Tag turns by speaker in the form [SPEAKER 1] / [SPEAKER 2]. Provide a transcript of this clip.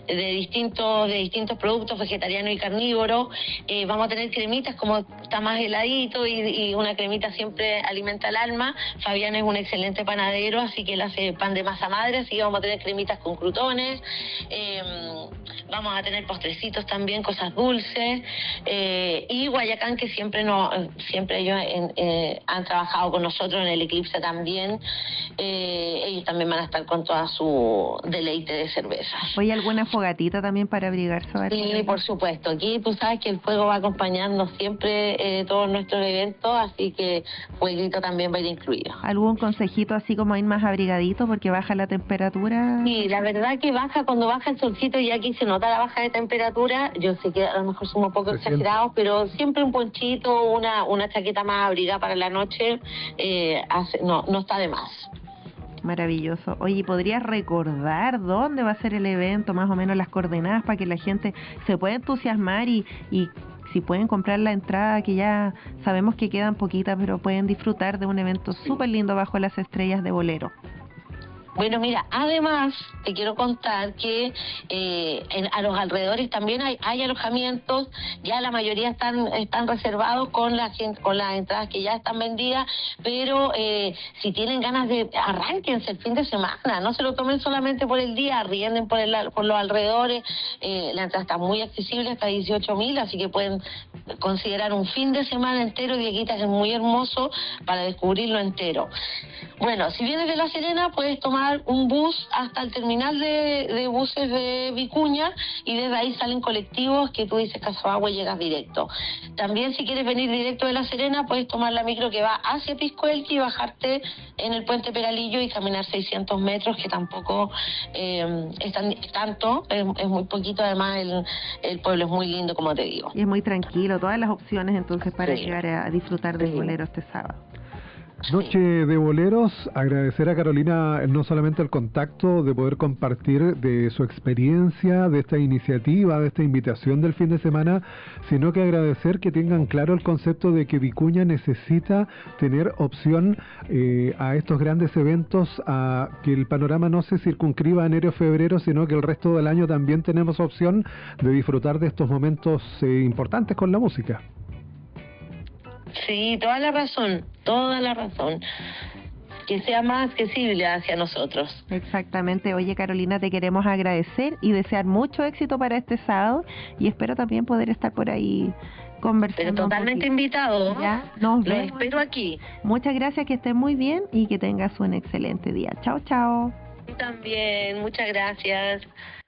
[SPEAKER 1] de distintos productos vegetarianos y carnívoros. Vamos a tener cremitas, como está más heladito y una cremita siempre alimenta al alma. Fabián es un excelente panadero, así que él hace pan de masa madre, así que vamos a tener cremitas con crutones. Vamos a tener postrecitos también, cosas dulces, y Guayacán, que siempre ellos han trabajado con nosotros en el Eclipse también. Ellos también van a estar con toda su deleite de cervezas.
[SPEAKER 2] ¿Oye, alguna fogatita también para abrigarse?
[SPEAKER 1] Sí, por supuesto. Aquí tú sabes que el fuego va a acompañarnos siempre todos nuestros eventos, así que fueguito también va a ir incluido.
[SPEAKER 2] ¿Algún consejito así como ir más abrigadito porque baja la temperatura?
[SPEAKER 1] Sí, la verdad que cuando baja el solcito, y aquí se nota la baja de temperatura. Yo sé que a lo mejor somos un poco exagerados, pero siempre un ponchito, una chaqueta más abrigada para la noche, no está de más.
[SPEAKER 2] Maravilloso. Oye, ¿podrías recordar dónde va a ser el evento, más o menos las coordenadas, para que la gente se pueda entusiasmar y si pueden comprar la entrada, que ya sabemos que quedan poquitas, pero pueden disfrutar de un evento súper lindo bajo las estrellas de Bolero?
[SPEAKER 1] Bueno, mira, además te quiero contar que a los alrededores también hay alojamientos. Ya la mayoría están reservados con las entradas que ya están vendidas, pero si tienen ganas arránquense el fin de semana, no se lo tomen solamente por el día, arrienden por los alrededores. La entrada está muy accesible, hasta 18.000, así que pueden considerar un fin de semana entero. Dieguitas es muy hermoso para descubrirlo entero. Bueno, si vienes de La Serena, puedes tomar un bus hasta el terminal de buses de Vicuña, y desde ahí salen colectivos que tú dices Casoagua y llegas directo. También, si quieres venir directo de La Serena, puedes tomar la micro que va hacia Piscoelqui y bajarte en el puente Peralillo y caminar 600 metros, que tampoco es tanto, es muy poquito. Además el pueblo es muy lindo, como te digo.
[SPEAKER 2] Y es muy tranquilo, todas las opciones entonces para llegar a disfrutar del bolero este sábado.
[SPEAKER 3] Noche de boleros. Agradecer a Carolina no solamente el contacto de poder compartir de su experiencia, de esta iniciativa, de esta invitación del fin de semana, sino que agradecer que tengan claro el concepto de que Vicuña necesita tener opción a estos grandes eventos, a que el panorama no se circunscriba a enero o febrero, sino que el resto del año también tenemos opción de disfrutar de estos momentos importantes con la música.
[SPEAKER 1] Sí, toda la razón. Que sea más accesible hacia nosotros.
[SPEAKER 2] Exactamente. Oye, Carolina, te queremos agradecer y desear mucho éxito para este sábado, y espero también poder estar por ahí conversando.
[SPEAKER 1] Pero totalmente invitado.
[SPEAKER 2] Ya,
[SPEAKER 1] lo espero aquí.
[SPEAKER 2] Muchas gracias, que estés muy bien y que tengas un excelente día. Chao, chao.
[SPEAKER 1] Tú también, muchas gracias.